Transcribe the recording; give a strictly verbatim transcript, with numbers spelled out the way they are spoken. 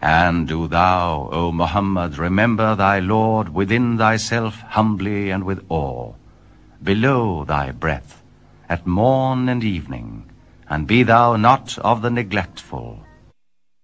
And do thou, O Muhammad, remember thy Lord within thyself humbly and with awe, below thy breath, at morn and evening, and be thou not of the neglectful,